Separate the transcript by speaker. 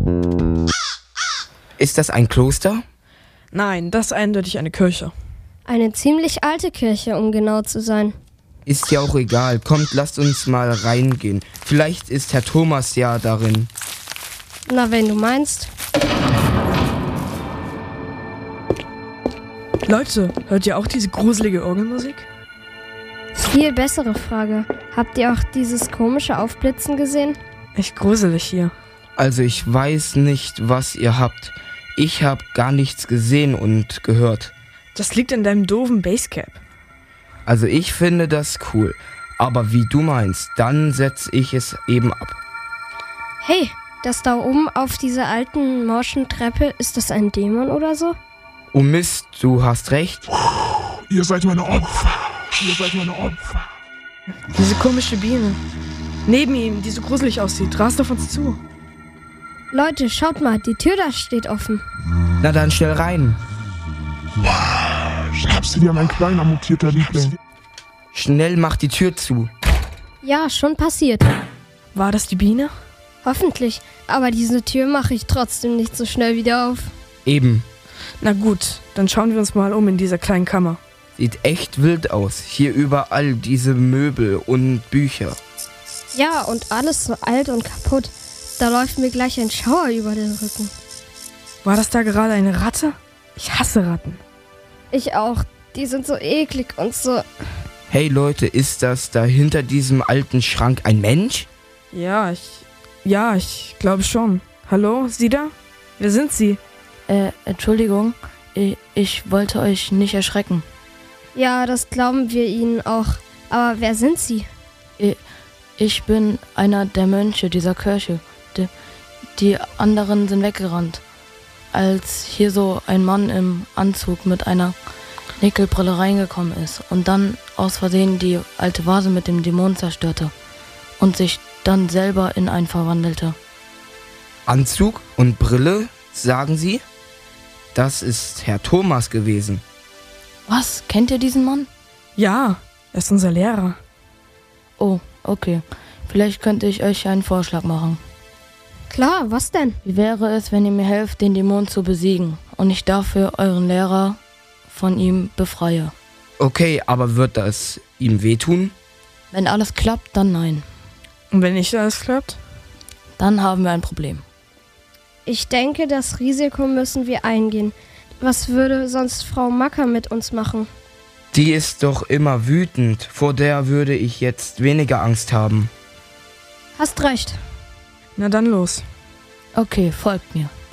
Speaker 1: Ist das ein Kloster?
Speaker 2: Nein, das ist eindeutig eine Kirche.
Speaker 3: Eine ziemlich alte Kirche, um genau zu sein.
Speaker 1: Ist ja auch egal. Kommt, lasst uns mal reingehen. Vielleicht ist Herr Thomas ja darin.
Speaker 3: Na, wenn du meinst.
Speaker 2: Leute, hört ihr auch diese gruselige Orgelmusik?
Speaker 3: Viel bessere Frage. Habt ihr auch dieses komische Aufblitzen gesehen?
Speaker 2: Echt gruselig hier.
Speaker 1: Also ich weiß nicht, was ihr habt. Ich habe gar nichts gesehen und gehört.
Speaker 2: Das liegt an deinem doofen Basecap.
Speaker 1: Also ich finde das cool. Aber wie du meinst, dann setze ich es eben ab.
Speaker 3: Hey, das da oben auf dieser alten morschen Treppe, ist das ein Dämon oder so?
Speaker 1: Oh Mist, du hast recht.
Speaker 4: Ihr seid meine Opfer. Ihr seid meine Opfer.
Speaker 2: Diese komische Biene. Neben ihm, die so gruselig aussieht, rast auf uns zu.
Speaker 3: Leute, schaut mal, die Tür da steht offen.
Speaker 1: Na dann schnell rein.
Speaker 4: Schnappst du dir, mein kleiner mutierter Liebling?
Speaker 1: Schnell mach die Tür zu.
Speaker 3: Ja, schon passiert.
Speaker 2: War das die Biene?
Speaker 3: Hoffentlich. Aber diese Tür mache ich trotzdem nicht so schnell wieder auf.
Speaker 1: Eben.
Speaker 2: Na gut, dann schauen wir uns mal um in dieser kleinen Kammer.
Speaker 1: Sieht echt wild aus. Hier überall diese Möbel und Bücher.
Speaker 3: Ja, und alles so alt und kaputt. Da läuft mir gleich ein Schauer über den Rücken.
Speaker 2: War das da gerade eine Ratte? Ich hasse Ratten.
Speaker 3: Ich auch. Die sind so eklig und so...
Speaker 1: Hey Leute, ist das da hinter diesem alten Schrank ein Mensch?
Speaker 2: Ja, ich glaube schon. Hallo, Sie da? Wer sind Sie?
Speaker 5: Entschuldigung, ich wollte euch nicht erschrecken.
Speaker 3: Ja, das glauben wir Ihnen auch. Aber wer sind Sie?
Speaker 5: Ich bin einer der Mönche dieser Kirche. Die anderen sind weggerannt, als hier so ein Mann im Anzug mit einer Nickelbrille reingekommen ist und dann aus Versehen die alte Vase mit dem Dämon zerstörte und sich dann selber in einen verwandelte.
Speaker 1: Anzug und Brille, sagen Sie? Das ist Herr Thomas gewesen.
Speaker 5: Was? Kennt ihr diesen Mann?
Speaker 2: Ja, er ist unser Lehrer.
Speaker 5: Oh, okay. Vielleicht könnte ich euch einen Vorschlag machen.
Speaker 3: Klar, was denn?
Speaker 5: Wie wäre es, wenn ihr mir helft, den Dämon zu besiegen und ich dafür euren Lehrer von ihm befreie?
Speaker 1: Okay, aber wird das ihm wehtun?
Speaker 5: Wenn alles klappt, dann nein.
Speaker 2: Und wenn nicht alles klappt?
Speaker 5: Dann haben wir ein Problem.
Speaker 3: Ich denke, das Risiko müssen wir eingehen. Was würde sonst Frau Macker mit uns machen?
Speaker 1: Die ist doch immer wütend. Vor der würde ich jetzt weniger Angst haben.
Speaker 3: Hast recht.
Speaker 2: Na dann los.
Speaker 5: Okay, folgt mir.